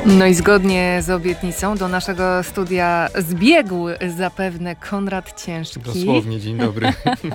No i zgodnie z obietnicą do naszego studia zbiegł zapewne Konrad Ciężki. Dosłownie, dzień dobry.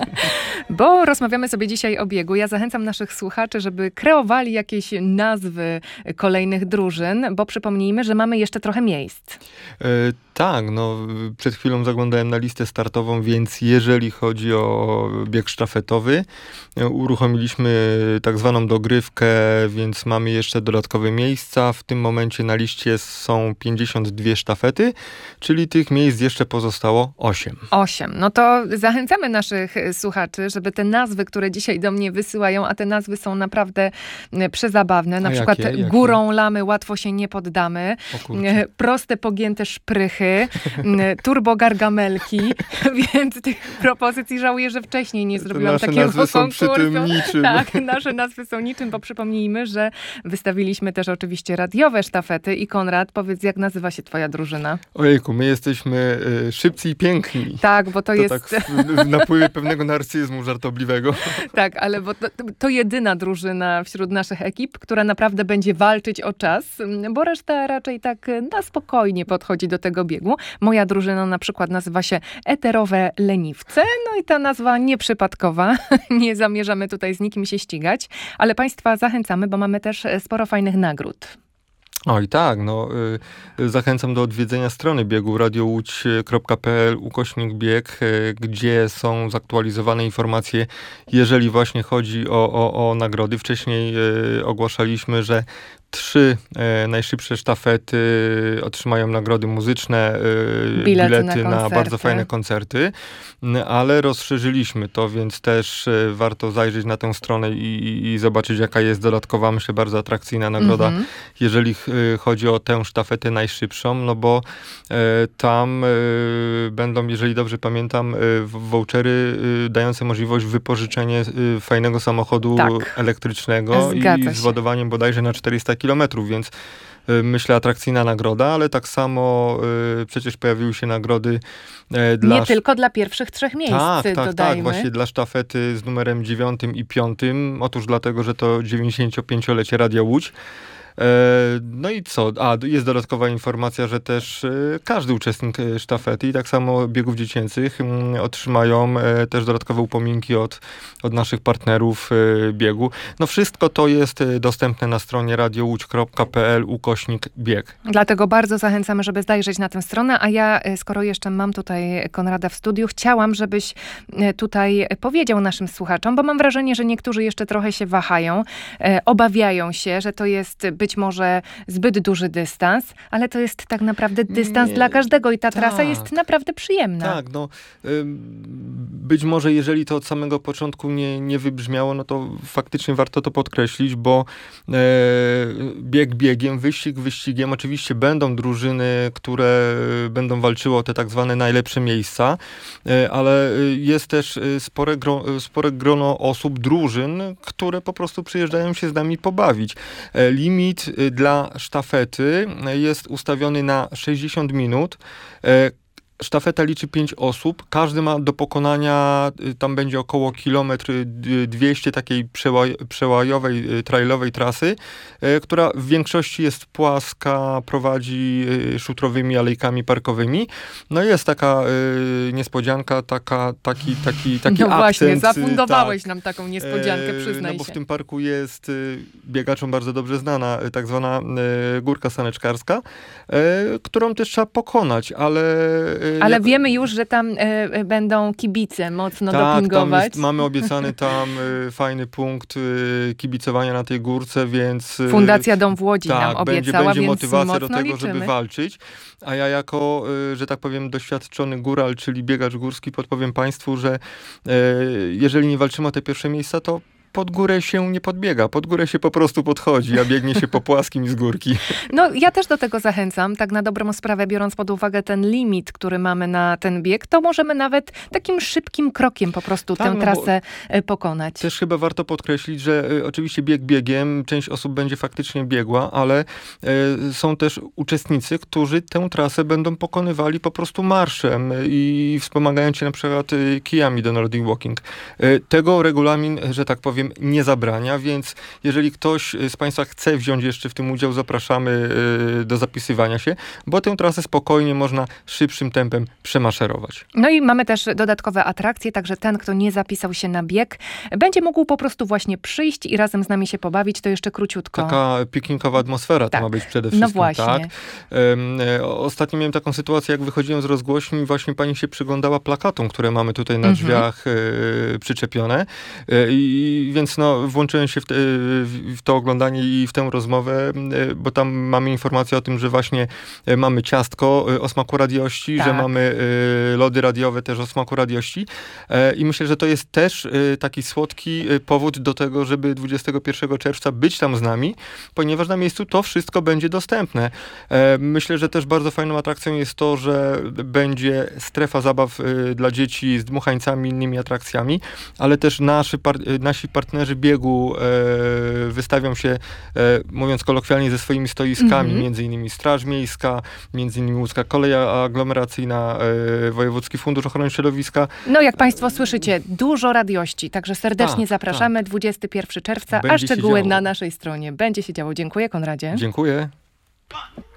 Bo rozmawiamy sobie dzisiaj o biegu. Ja zachęcam naszych słuchaczy, żeby kreowali jakieś nazwy kolejnych drużyn, bo przypomnijmy, że mamy jeszcze trochę miejsc. Tak, no przed chwilą zaglądałem na listę startową, więc jeżeli chodzi o bieg sztafetowy, uruchomiliśmy tak zwaną dogrywkę, więc mamy jeszcze dodatkowe miejsca. W tym momencie na liście są 52 sztafety, czyli tych miejsc jeszcze pozostało 8. 8. No to zachęcamy naszych słuchaczy, żeby te nazwy, które dzisiaj do mnie wysyłają, a te nazwy są naprawdę przezabawne. Na przykład jakie? Górą lamy łatwo się nie poddamy. Proste pogięte szprychy. Turbogargamelki, więc tych propozycji żałuję, że wcześniej nie zrobiłam takiego konkursu. Nasze nazwy są przy tym niczym. Tak, nasze nazwy są niczym, bo przypomnijmy, że wystawiliśmy też oczywiście radiowe sztafety i Konrad, powiedz, jak nazywa się twoja drużyna? Ojejku, my jesteśmy szybcy i piękni. Tak, bo to jest... tak w napływie pewnego narcyzmu żartobliwego. Tak, ale bo to jedyna drużyna wśród naszych ekip, która naprawdę będzie walczyć o czas, bo reszta raczej tak na spokojnie podchodzi do tego biegu. Moja drużyna na przykład nazywa się Eterowe Leniwce, no i ta nazwa nieprzypadkowa. Nie zamierzamy tutaj z nikim się ścigać, ale Państwa zachęcamy, bo mamy też sporo fajnych nagród. Oj tak, zachęcam do odwiedzenia strony biegu radiołódź.pl/bieg, gdzie są zaktualizowane informacje, jeżeli właśnie chodzi o nagrody. Wcześniej ogłaszaliśmy, że 3 najszybsze sztafety otrzymają nagrody muzyczne, bilety na bardzo fajne koncerty, ale rozszerzyliśmy to, więc też warto zajrzeć na tę stronę i zobaczyć, jaka jest dodatkowa, myślę, bardzo atrakcyjna nagroda, jeżeli chodzi o tę sztafetę najszybszą, no bo tam będą, jeżeli dobrze pamiętam, vouchery dające możliwość wypożyczenia fajnego samochodu elektrycznego i z ładowaniem bodajże na 400 kilometrów, więc myślę atrakcyjna nagroda, ale tak samo przecież pojawiły się nagrody nie tylko dla pierwszych 3 miejsc, dodajmy. Tak, właśnie dla sztafety z numerem 9 i 5. Otóż dlatego, że to 95-lecie Radia Łódź. No i co? Jest dodatkowa informacja, że też każdy uczestnik sztafety i tak samo biegów dziecięcych otrzymają też dodatkowe upominki od naszych partnerów biegu. No wszystko to jest dostępne na stronie radiołódź.pl/bieg. Dlatego bardzo zachęcamy, żeby zajrzeć na tę stronę, a ja, skoro jeszcze mam tutaj Konrada w studiu, chciałam, żebyś tutaj powiedział naszym słuchaczom, bo mam wrażenie, że niektórzy jeszcze trochę się wahają, obawiają się, że to jest być może zbyt duży dystans, ale to jest tak naprawdę dystans dla każdego i ta trasa jest naprawdę przyjemna. Tak, być może jeżeli to od samego początku nie wybrzmiało, no to faktycznie warto to podkreślić, bo bieg biegiem, wyścig wyścigiem, oczywiście będą drużyny, które będą walczyły o te tak zwane najlepsze miejsca, ale jest też spore grono osób, drużyn, które po prostu przyjeżdżają się z nami pobawić. Limit dla sztafety jest ustawiony na 60 minut. Sztafeta liczy 5 osób. Każdy ma do pokonania, tam będzie około 1,2 km takiej przełajowej, trailowej trasy, która w większości jest płaska, prowadzi szutrowymi alejkami parkowymi. No jest taka niespodzianka, taki no akcent. Właśnie, zafundowałeś nam taką niespodziankę, przyznaj się. No bo w tym parku jest biegaczom bardzo dobrze znana tak zwana górka saneczkarska, którą też trzeba pokonać, ale wiemy już, że tam będą kibice mocno dopingować. Mamy obiecany tam fajny punkt kibicowania na tej górce, więc... Fundacja Dom w Łodzi nam obiecała, będzie więc motywacja do tego, liczymy, żeby walczyć. A ja jako, że tak powiem, doświadczony góral, czyli biegacz górski, podpowiem Państwu, że jeżeli nie walczymy o te pierwsze miejsca, to pod górę się nie podbiega, pod górę się po prostu podchodzi, a biegnie się po płaskim z górki. No ja też do tego zachęcam, tak na dobrą sprawę, biorąc pod uwagę ten limit, który mamy na ten bieg, to możemy nawet takim szybkim krokiem po prostu tę trasę pokonać. Też chyba warto podkreślić, że oczywiście bieg biegiem, część osób będzie faktycznie biegła, ale są też uczestnicy, którzy tę trasę będą pokonywali po prostu marszem i wspomagając się na przykład kijami do Nordic Walking. Tego regulamin, że tak powiem, powiem, nie zabrania, więc jeżeli ktoś z Państwa chce wziąć jeszcze w tym udział, zapraszamy do zapisywania się, bo tę trasę spokojnie można szybszym tempem przemaszerować. No i mamy też dodatkowe atrakcje, także ten, kto nie zapisał się na bieg, będzie mógł po prostu właśnie przyjść i razem z nami się pobawić, to jeszcze króciutko. Taka piknikowa atmosfera to ma być przede wszystkim. No właśnie. Tak? Ostatnio miałem taką sytuację, jak wychodziłem z rozgłośni, właśnie pani się przyglądała plakatom, które mamy tutaj na drzwiach przyczepione. Więc włączyłem się w to oglądanie i w tę rozmowę, bo tam mamy informację o tym, że właśnie mamy ciastko o smaku radiości, że mamy lody radiowe też o smaku radiości. I myślę, że to jest też taki słodki powód do tego, żeby 21 czerwca być tam z nami, ponieważ na miejscu to wszystko będzie dostępne. Myślę, że też bardzo fajną atrakcją jest to, że będzie strefa zabaw dla dzieci z dmuchańcami, innymi atrakcjami, ale też nasi partnerzy biegu wystawią się, mówiąc kolokwialnie, ze swoimi stoiskami, między innymi Straż Miejska, między innymi Łódzka Kolej Aglomeracyjna, Wojewódzki Fundusz Ochrony Środowiska. No jak Państwo słyszycie, dużo radiości, także serdecznie zapraszamy. 21 czerwca, będzie a szczegóły na naszej stronie. Będzie się działo. Dziękuję, Konradzie. Dziękuję.